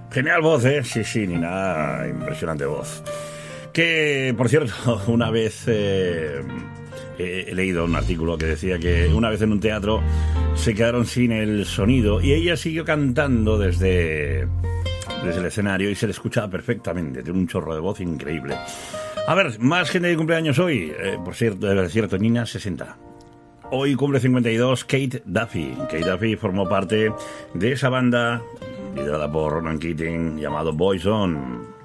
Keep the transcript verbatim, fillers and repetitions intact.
Genial voz, ¿eh? Sí, sí, Nina, impresionante voz. Que, por cierto, una vez eh, he leído un artículo que decía que una vez en un teatro se quedaron sin el sonido y ella siguió cantando desde, desde el escenario y se le escuchaba perfectamente, tiene un chorro de voz increíble. A ver, más gente de cumpleaños hoy, eh, por cierto, es cierto, Nina, sesenta. Hoy cumple cincuenta y dos Kate Duffy. Kate Duffy formó parte de esa banda liderada por Ronan Keating llamado Boyzone.